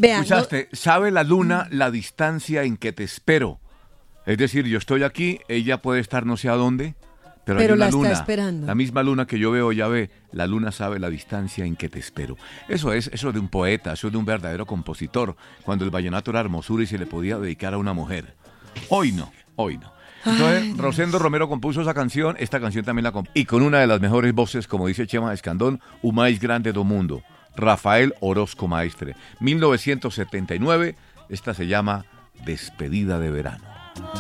Vean, Escuchaste, sabe la luna la distancia en que te espero. Es decir, yo estoy aquí, ella puede estar no sé a dónde, pero hay Pero una la está luna. esperando. La misma luna que yo veo, ya ve, la luna sabe la distancia en que te espero. Eso es de un poeta, eso es de un verdadero compositor, cuando el vallenato era hermosura y se le podía dedicar a una mujer. Hoy no, hoy no. Entonces, Ay, Rosendo Romero compuso esa canción, esta canción también la compuso. Y con una de las mejores voces, como dice Chema Escandón, o mais grande do mundo, Rafael Orozco Maestre. 1979, esta se llama Despedida de Verano.